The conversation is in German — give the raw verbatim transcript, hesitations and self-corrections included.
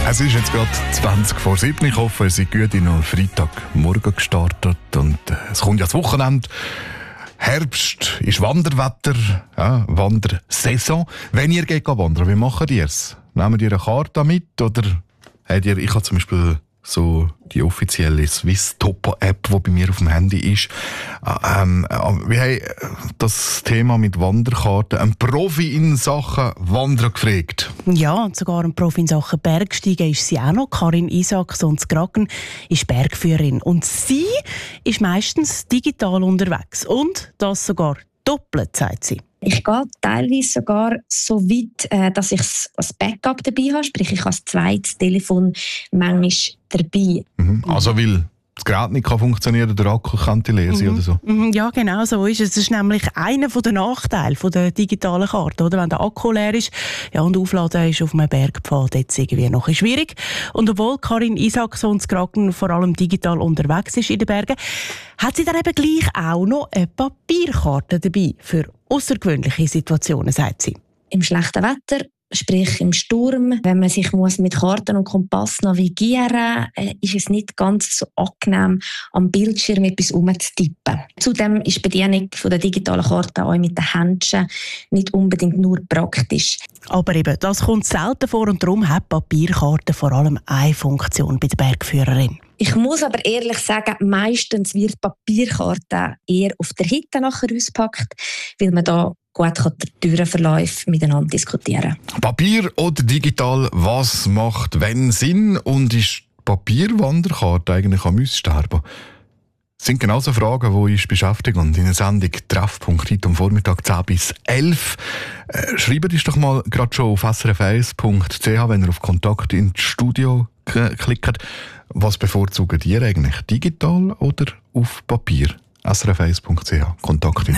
Es ist jetzt gerade zwanzig vor sieben. Ich hoffe, ihr seid gut in einen Freitagmorgen gestartet. Und äh, es kommt ja das Wochenende. Herbst ist Wanderwetter, ja, Wandersaison. Wenn ihr geht wandern, wie macht ihr es? Nehmt ihr eine Karte mit? Oder habt ihr, ich habe zum Beispiel so die offizielle Swiss Topo App, die bei mir auf dem Handy ist. Ähm, wir haben das Thema mit Wanderkarten einen Profi in Sachen Wandern gefragt. Ja, und sogar ein Profi in Sachen Bergsteigen ist sie auch noch. Karin Isakson-Zgracken ist Bergführerin. Und sie ist meistens digital unterwegs. Und das sogar doppelt, sagt sie. Ich gehe teilweise sogar so weit, äh, dass ich als Backup dabei habe. Sprich, ich habe das zweite Telefon manchmal dabei. Mhm. Also weil das Gerät nicht funktionieren kann, der Akku könnte leer sein mhm. oder so? Mhm. Ja, genau so ist es. Das ist nämlich einer der Nachteile der digitalen Karte. Oder? Wenn der Akku leer ist, ja, und aufladen ist auf einem Bergpfad jetzt irgendwie noch schwierig. Und obwohl Karin Isakson-Zgracken vor allem digital unterwegs ist in den Bergen, hat sie dann eben gleich auch noch eine Papierkarte dabei für außergewöhnliche Situationen, sagt sie. Im schlechten Wetter, sprich im Sturm, wenn man sich muss mit Karten und Kompass navigieren muss, ist es nicht ganz so angenehm, am Bildschirm etwas umzutippen. Zudem ist die Bedienung der digitalen Karte auch mit den Händchen nicht unbedingt nur praktisch. Aber eben, das kommt selten vor und darum hat Papierkarte vor allem eine Funktion bei der Bergführerin. Ich muss aber ehrlich sagen, meistens wird die Papierkarte eher auf der Hütte nachher ausgepackt, weil man da gut den Türenverlauf miteinander diskutieren kann. Papier oder digital, was macht wenn Sinn? Und ist die Papierwanderkarte eigentlich am Aussterben? Das sind genauso Fragen, die uns beschäftigen. Und in der Sendung Treffpunkt heute am Vormittag zehn bis elf. Äh, schreibt uns doch mal gerade schon auf s r f eins punkt c h, wenn ihr auf Kontakt ins Studio k- klickt. Was bevorzugt ihr eigentlich? Digital oder auf Papier? s r f eins punkt c h. Kontakt ins